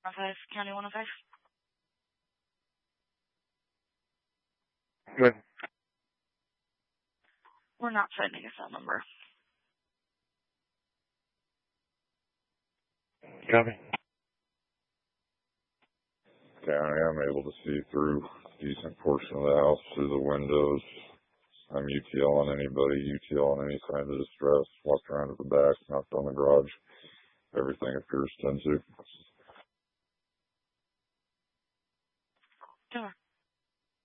105, County 105. Good. We're not finding a cell number. Copy. Okay, I am able to see through a decent portion of the house through the windows. I'm UTL on anybody, UTL on any signs of distress. Walked around at the back, knocked on the garage. Everything appears 10-2.